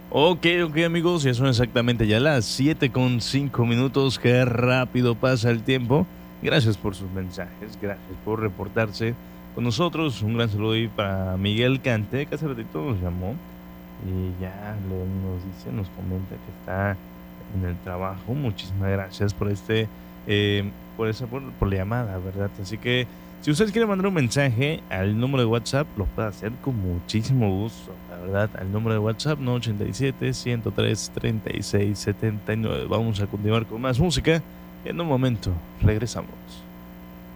Ok, amigos, ya son exactamente ya las 7:05. Qué rápido pasa el tiempo. Gracias por sus mensajes, gracias por reportarse con nosotros. Un gran saludo ahí para Miguel Cante, que hace ratito nos llamó y ya nos dice, nos comenta que está en el trabajo. Muchísimas gracias por por la llamada, ¿verdad? Así que si ustedes quieren mandar un mensaje al número de WhatsApp, lo puede hacer con muchísimo gusto, la verdad, al número de WhatsApp, no 87-103-3679. Vamos a continuar con más música. En un momento, regresamos.